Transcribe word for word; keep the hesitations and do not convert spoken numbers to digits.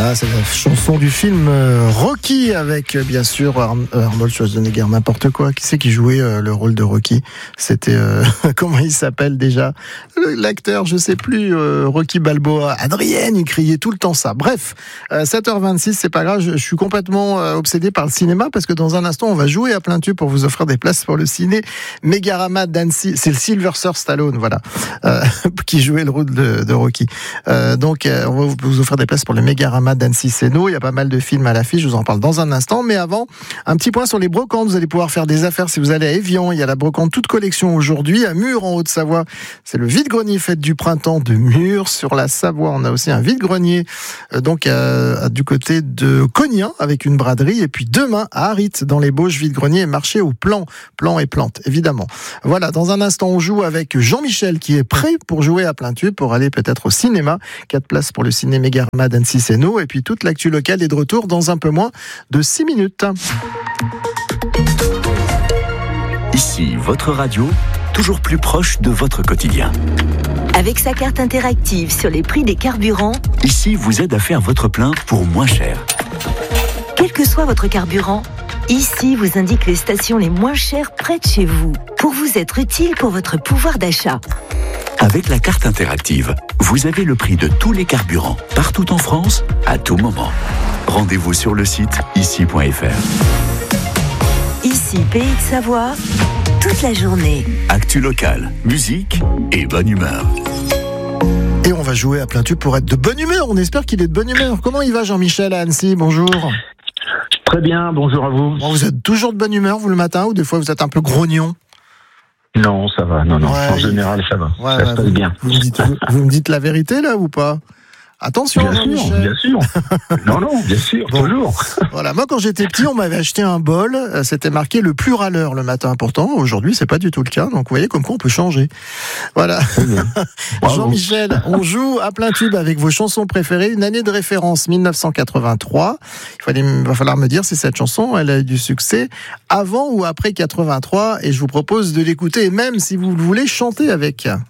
Voilà, c'est la chanson du film euh, Rocky avec euh, bien sûr Ar- Arnold Schwarzenegger, n'importe quoi. Qui c'est qui jouait euh, le rôle de Rocky ? C'était euh, comment il s'appelle déjà ? L'acteur, je sais plus, euh, Rocky Balboa. Adrienne, il criait tout le temps ça. Bref, euh, sept heures vingt-six, c'est pas grave, je, je suis complètement euh, obsédé par le cinéma parce que dans un instant, on va jouer à plein tube pour vous offrir des places pour le ciné Mégarama d'Annecy. C'est le Sylvester Stallone, voilà, euh, qui jouait le rôle de, de Rocky. Euh, donc, euh, on va vous offrir des places pour le Mégarama d'Annecy-Sénaux. Il y a pas mal de films à l'affiche, je vous en parle dans un instant. Mais avant, un petit point sur les brocantes. Vous allez pouvoir faire des affaires si vous allez à Évian. Il y a la brocante toute collection aujourd'hui. À Murs, en Haute-Savoie, c'est le vide-grenier fête du printemps de Murs. Sur la Savoie, on a aussi un vide-grenier euh, donc euh, du côté de Cognin avec une braderie. Et puis demain, à Harit, dans les Bauges, vide-grenier et marché au plan. Plan et plantes, évidemment. Voilà, dans un instant, on joue avec Jean-Michel qui est prêt pour jouer à plein tube, pour aller peut-être au cinéma. Quatre places pour le ciné Mégarama d'Annecy-Sénaux. Et puis toute l'actu locale est de retour dans un peu moins de six minutes. Ici, votre radio, toujours plus proche de votre quotidien. Avec sa carte interactive sur les prix des carburants, Ici vous aide à faire votre plein pour moins cher. quel que soit votre carburant, Ici vous indique les stations les moins chères près de chez vous, pour vous être utile pour votre pouvoir d'achat. Avec la carte interactive, vous avez le prix de tous les carburants, partout en France, à tout moment. Rendez-vous sur le site ici point f r. Ici, Pays de Savoie, toute la journée. Actu locale, musique et bonne humeur. Et on va jouer à plein tube pour être de bonne humeur. On espère qu'il est de bonne humeur. Comment il va Jean-Michel à Annecy ? Bonjour. Très bien, bonjour à vous. Bon, vous êtes toujours de bonne humeur, vous, le matin, ou des fois vous êtes un peu grognon ? Non, ça va, non, non, Ouais, en général, ça va, Ouais, ça ouais, se passe vous, bien. Vous me, dites, vous, vous me dites la vérité, là, ou pas ? Attention, Bien sûr, Jean-Michel. bien sûr. Non, non, bien sûr, Bon. toujours. Voilà, moi quand j'étais petit, on m'avait acheté un bol, euh, c'était marqué le plus râleur le matin. Pourtant, aujourd'hui, c'est pas du tout le cas. Donc, vous voyez comme quoi on peut changer. Voilà. Bravo. Jean-Michel, on joue à plein tube avec vos chansons préférées. Une année de référence, dix-neuf cent quatre-vingt-trois. Il fallait, va falloir me dire si cette chanson, elle a eu du succès avant ou après quatre-vingt-trois. Et je vous propose de l'écouter, même si vous le voulez chanter avec.